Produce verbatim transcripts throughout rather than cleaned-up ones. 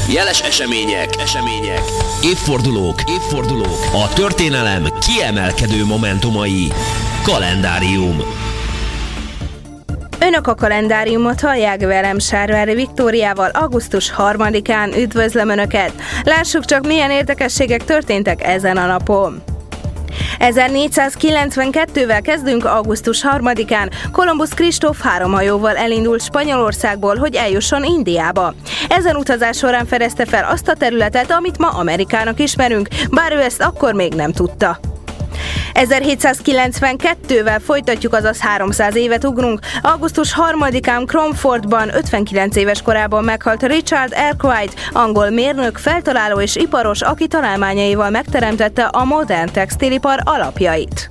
Jeles események, események, évfordulók, évfordulók, a történelem kiemelkedő momentumai. Kalendárium. Önök a kalendáriumot hallják, velem Sárvári Viktóriával augusztus harmadikán. Üdvözlöm Önöket! Lássuk csak, milyen érdekességek történtek ezen a napon. ezernégyszázkilencvenkettővel kezdünk. Augusztus harmadikán Kolumbusz Kristóf három hajóval elindult Spanyolországból, hogy eljusson Indiába. Ezen utazás során fedezte fel azt a területet, amit ma Amerikának ismerünk, bár ő ezt akkor még nem tudta. ezerhétszázkilencvenkettővel folytatjuk, azaz háromszáz évet ugrunk. Augusztus harmadikán Cromfordban ötvenkilenc éves korában meghalt Richard Arkwright, angol mérnök, feltaláló és iparos, aki találmányaival megteremtette a modern textilipar alapjait.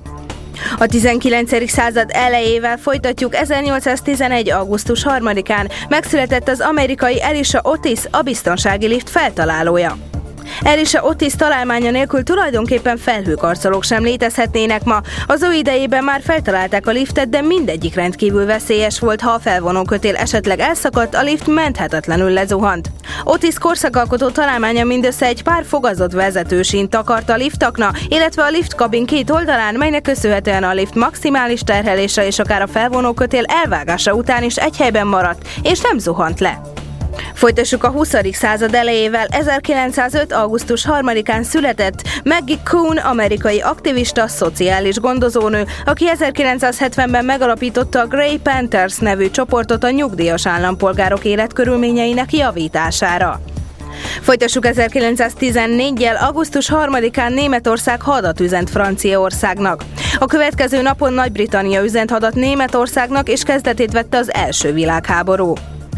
A tizenkilencedik század elejével folytatjuk. ezernyolcszáztizenegy. augusztus harmadikán megszületett az amerikai Elisha Otis, a biztonsági lift feltalálója. Elisha Otis találmánya nélkül tulajdonképpen felhőkarcolók sem létezhetnének ma. Az ő idejében már feltalálták a liftet, de mindegyik rendkívül veszélyes volt. Ha a felvonókötél esetleg elszakadt, a lift menthetetlenül lezuhant. Otis korszakalkotó találmánya mindössze egy pár fogazott vezetősínt takart a liftakna, illetve a liftkabin két oldalán, melynek köszönhetően a lift maximális terhelése és akár a felvonókötél elvágása után is egy helyben maradt, és nem zuhant le. Folytassuk a huszadik század elejével. ezerkilencszázöt. augusztus harmadikán született Maggie Kuhn, amerikai aktivista, szociális gondozónő, aki ezerkilencszázhetvenben megalapította a Grey Panthers nevű csoportot a nyugdíjas állampolgárok életkörülményeinek javítására. Folytassuk ezerkilencszáztizennégyel. augusztus harmadikán Németország hadat üzent Franciaországnak. A következő napon Nagy-Britannia üzent hadat Németországnak, és kezdetét vette az első világháború.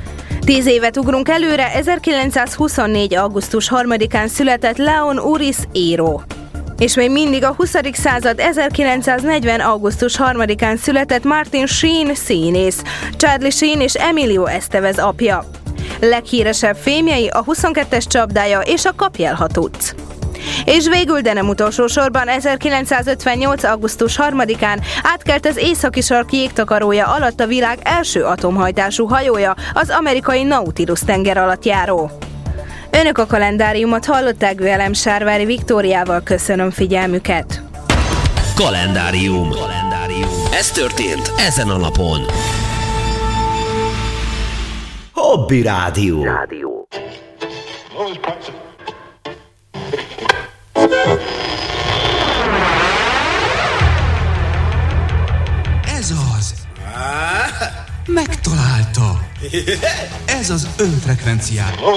Tíz évet ugrunk előre. ezerkilencszázhuszonnégy. augusztus harmadikán született Leon Uris író. És még mindig a huszadik század. ezerkilencszáznegyven. augusztus harmadikán született Martin Sheen színész, Charlie Sheen és Emilio Estevez apja. Leghíresebb filmjei a huszonkettes csapdája és a Kapjál tudsz. És végül, de nem utolsó sorban, ezerkilencszázötvennyolc. augusztus harmadikán átkelt az északi sark jégtakarója alatt a világ első atomhajtású hajója, az amerikai Nautilus tengeralattjáró. Önök a kalendáriumot hallották, velem Sárvári Viktóriával. Köszönöm figyelmüket! Kalendárium. Kalendárium. Ez történt ezen a napon. Hobby Rádió. Rádió. Ez az. Megtalálta. Ez az ön frekvenciája.